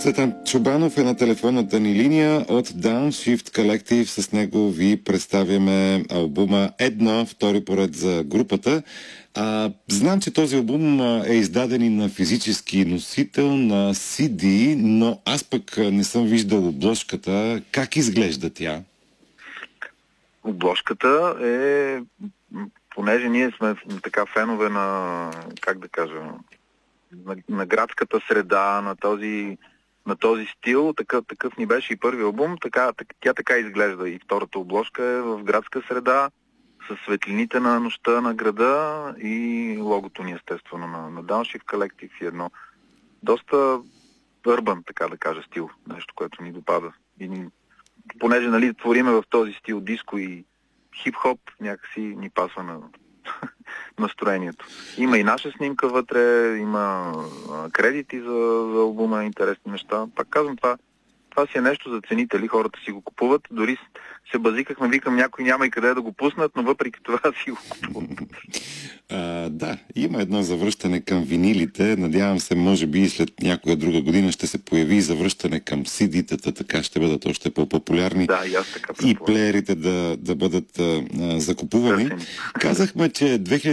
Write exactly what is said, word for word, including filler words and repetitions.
Цветан Чобанов е на телефонната ни линия от Downshift Collective. С него ви представяме албума Едно, втори поред за групата. А, знам, че този албум е издаден и на физически носител, на си ди, но аз пък не съм виждал обложката. Как изглежда тя? Обложката е, понеже ние сме така фенове на, как да кажа, на, на градската среда, на този, на този стил, такъв, такъв ни беше и първи албум, така, так, тя така изглежда. И втората обложка е в градска среда, с светлините на нощта на града и логото ни естествено на, на Downshift Collective и едно доста урбан, така да кажа, стил, нещо, което ни допада. И ни, понеже, нали, твориме в този стил диско и хип-хоп, някакси ни пасва на настроението. Има и наша снимка вътре, има а, кредити за, за албума, интересни неща. Пак казвам, това, това си е нещо за ценители, хората си го купуват. Дори се базикахме, викам, някой няма и къде да го пуснат, но въпреки това си го купуват. А, да, има едно завръщане към винилите. Надявам се, може би след някоя друга година ще се появи завръщане към си ди-тата, така ще бъдат още по-популярни. Да, и аз така и плеерите да, да бъдат а, закупувани. Казахме, че две хиляди